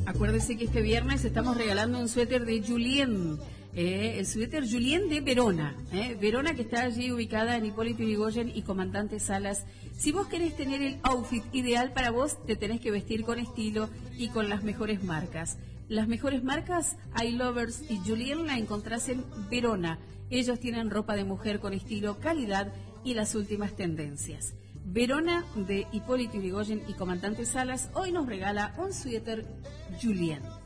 Acuérdese que este viernes estamos regalando un suéter de Julien, el suéter Julien de Verona, Verona, que está allí ubicada en Hipólito Yrigoyen y Comandante Salas. Si vos querés tener el outfit ideal para vos, te tenés que vestir con estilo y con las mejores marcas. Las mejores marcas, iLovers y Julien, la encontrás en Verona. Ellos tienen ropa de mujer con estilo, calidad y las últimas tendencias. Verona, de Hipólito Yrigoyen y Comandante Salas, hoy nos regala un suéter Julien.